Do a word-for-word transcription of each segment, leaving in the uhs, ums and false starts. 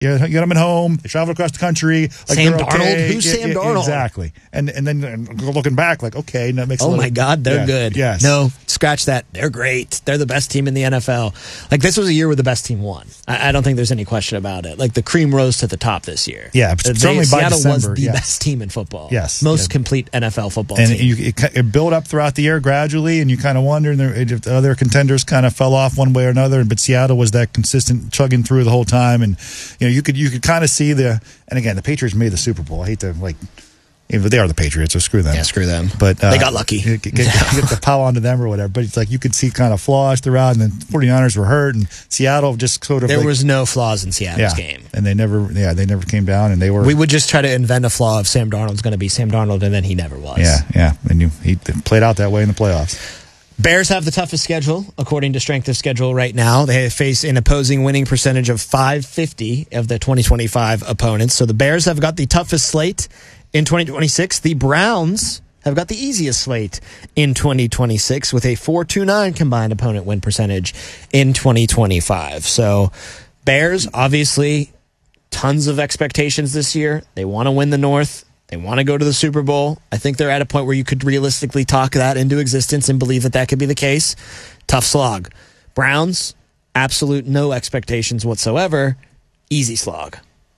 You get them at home. They travel across the country. Like Sam okay. Darnold? Who's yeah, Sam yeah, Darnold? Exactly. And and then and looking back, like, okay, and that makes Oh, a little, my God, they're yeah, good. Yes. No, scratch that. They're great. They're the best team in the N F L. Like, this was a year where the best team won. I, I don't think there's any question about it. Like, the cream rose to the top this year. Yeah, They, certainly by Seattle December, was the yes. best team in football. Yes. Most Yeah. complete N F L football And team. you, it, it built up throughout the year gradually, and you kind of wonder if the other contenders kind of fell off one way or another. But Seattle was that consistent, chugging through the whole time, and you know you could you could kind of see the. And again, the Patriots made the Super Bowl. I hate to like, even they are the Patriots, so screw them. Yeah, screw them. But uh, they got lucky. Get, get, get the pile onto them or whatever. But it's like you could see kind of flaws throughout, and then 49ers were hurt, and Seattle just sort of There like, was no flaws in Seattle's yeah, game. and they never, yeah, they never came down, and they were. We would just try to invent a flaw if Sam Darnold's going to be Sam Darnold, and then he never was. Yeah, yeah, and you, he played out that way in the playoffs. Bears have the toughest schedule, according to Strength of Schedule right now. They face an opposing winning percentage of five fifty of the twenty twenty-five opponents. So the Bears have got the toughest slate in twenty twenty-six. The Browns have got the easiest slate in twenty twenty-six with a four twenty-nine combined opponent win percentage in twenty twenty-five. So Bears, obviously, tons of expectations this year. They want to win the North. They want to go to the Super Bowl. I think they're at a point where you could realistically talk that into existence and believe that that could be the case. Tough slog. Browns, absolute no expectations whatsoever. Easy slog.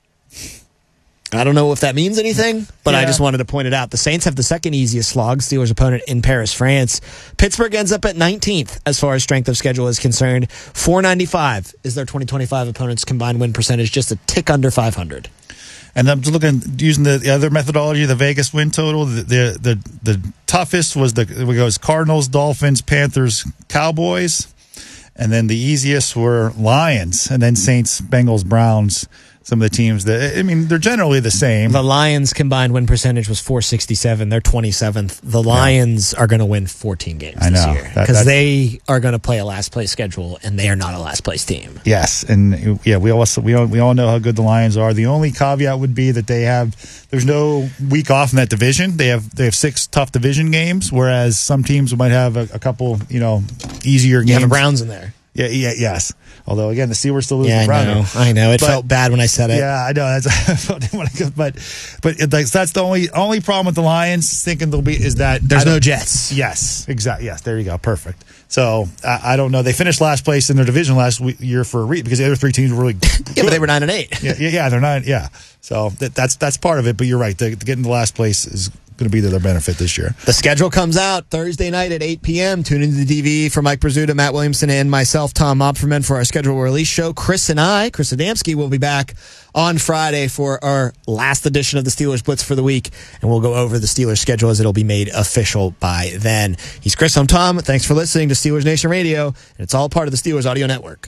I don't know if that means anything, but yeah. I just wanted to point it out. The Saints have the second easiest slog, Steelers' opponent in Paris, France. Pittsburgh ends up at nineteenth as far as strength of schedule is concerned. four ninety-five is their twenty twenty-five opponent's combined win percentage, just a tick under five hundred. And I'm just looking using the, the other methodology, the Vegas win total. The the the, the toughest was the it goes Cardinals, Dolphins, Panthers, Cowboys, and then the easiest were Lions, and then Saints, Bengals, Browns. Some of the teams that, I mean, they're generally the same. The Lions' combined win percentage was four sixty-seven. They're twenty-seventh. The Lions yeah. are going to win fourteen games I this know. year That- because they are going to play a last place schedule, and they are not a last place team. Yes, and yeah, we also we all, we all know how good the Lions are. The only caveat would be that they have there's no week off in that division. They have they have six tough division games, whereas some teams might have a, a couple you know easier games. You have the Browns in there. Yeah, yeah, yes. Although again, the Steelers still losing. Yeah, I know. I know. It but, felt bad when I said it. Yeah, I know. That's but but it, that's the only only problem with the Lions thinking they'll be is that there's no Jets. Yes, exactly. Yes, there you go. Perfect. So I, I don't know. They finished last place in their division last week, year for a reason because the other three teams were really good. Yeah, but they were nine and eight. yeah, yeah, yeah, they're not. Yeah, so that, that's that's part of it. But you're right. The, getting to last place is going to be to their benefit this year. The schedule comes out Thursday night at eight p.m. Tune into the D V for Mike Brazuta, Matt Williamson, and myself, Tom Opferman, for our schedule release show. Chris and I, Chris Adamski, will be back on Friday for our last edition of the Steelers Blitz for the week, and we'll go over the Steelers schedule as it'll be made official by then. He's Chris, I'm Tom. Thanks for listening to Steelers Nation Radio, and it's all part of the Steelers Audio Network.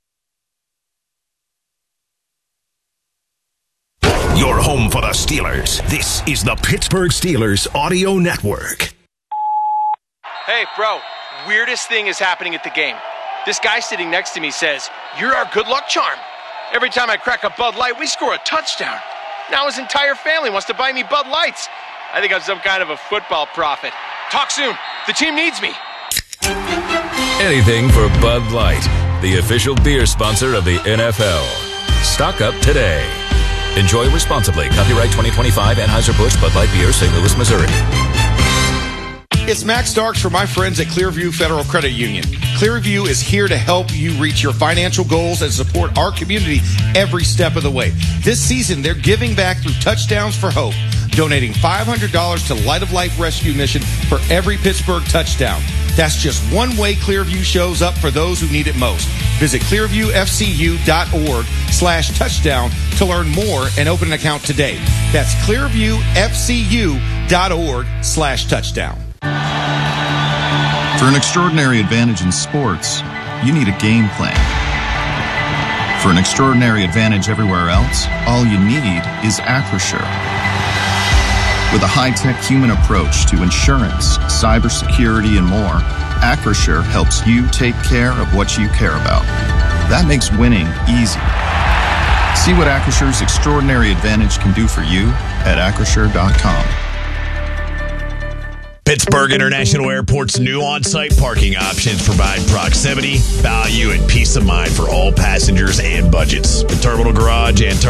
Your home for the Steelers. This is the Pittsburgh Steelers Audio Network. Hey, bro, weirdest thing is happening at the game. This guy sitting next to me says, "You're our good luck charm. Every time I crack a Bud Light, we score a touchdown." Now his entire family wants to buy me Bud Lights. I think I'm some kind of a football prophet. Talk soon. The team needs me. Anything for Bud Light, the official beer sponsor of the N F L. Stock up today. Enjoy responsibly. Copyright twenty twenty-five Anheuser-Busch Bud Light Beer, Saint Louis, Missouri. It's Max Starks for my friends at Clearview Federal Credit Union. Clearview is here to help you reach your financial goals and support our community every step of the way. This season, they're giving back through Touchdowns for Hope, donating five hundred dollars to Light of Life Rescue Mission for every Pittsburgh touchdown. That's just one way Clearview shows up for those who need it most. Visit clearviewfcu.org slash touchdown to learn more and open an account today. That's clearviewfcu.org slash touchdown. For an extraordinary advantage in sports, you need a game plan. For an extraordinary advantage everywhere else, all you need is Acrisure. With a high-tech human approach to insurance, cybersecurity, and more, Acrisure helps you take care of what you care about. That makes winning easy. See what Acrisure's extraordinary advantage can do for you at acrisure dot com. Pittsburgh International Airport's new on-site parking options provide proximity, value, and peace of mind for all passengers and budgets. The Terminal Garage and Terminal